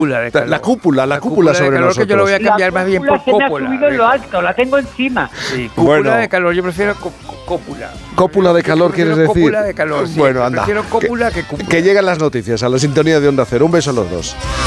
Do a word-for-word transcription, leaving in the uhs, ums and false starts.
de calor. La cúpula, la, la cúpula, cúpula sobre calor, nosotros. Que yo lo voy a cambiar más bien por se cópula. Me ha subido en lo alto, la tengo encima. Sí, cúpula bueno, de calor, yo prefiero cópula. Cópula de calor, ¿quieres decir? Cópula de calor, sí. Bueno, anda. Prefiero cópula que, que cúpula. Que llegan las noticias a la sintonía de Onda Cero. Un beso a los dos.